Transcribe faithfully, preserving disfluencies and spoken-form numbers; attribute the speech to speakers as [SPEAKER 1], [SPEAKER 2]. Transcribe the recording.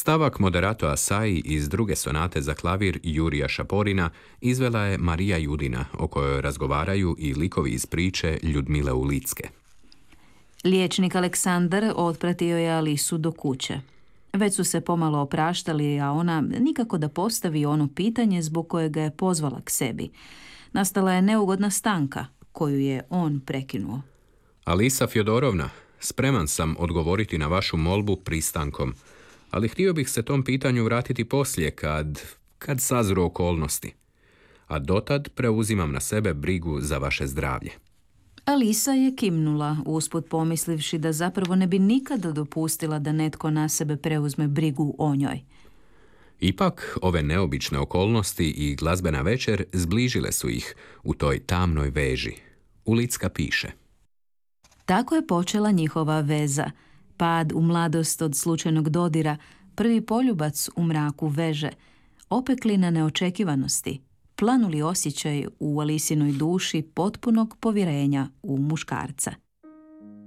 [SPEAKER 1] Stavak Moderato Assai iz druge sonate za klavir Jurija Šaporina izvela je Marija Judina, o kojoj razgovaraju i likovi iz priče Ljudmile Ulicke.
[SPEAKER 2] Liječnik Aleksandar otpratio je Alisu do kuće. Već su se pomalo opraštali, a ona nikako da postavi ono pitanje zbog kojega je pozvala k sebi. Nastala je neugodna stanka, koju je on prekinuo.
[SPEAKER 1] Alisa Fjodorovna, spreman sam odgovoriti na vašu molbu pristankom, ali htio bih se tom pitanju vratiti poslije, kad, kad sazru okolnosti. A dotad preuzimam na sebe brigu za vaše zdravlje.
[SPEAKER 2] Alisa je kimnula, usput pomislivši da zapravo ne bi nikada dopustila da netko na sebe preuzme brigu o njoj.
[SPEAKER 1] Ipak, ove neobične okolnosti i glazbena večer zbližile su ih u toj tamnoj veži. Ulicka piše.
[SPEAKER 2] Tako je počela njihova veza. Pad u mladost od slučajnog dodira, prvi poljubac u mraku veže, opeklina neočekivanosti, planuli osjećaj u Alisinoj duši potpunog povjerenja u muškarca.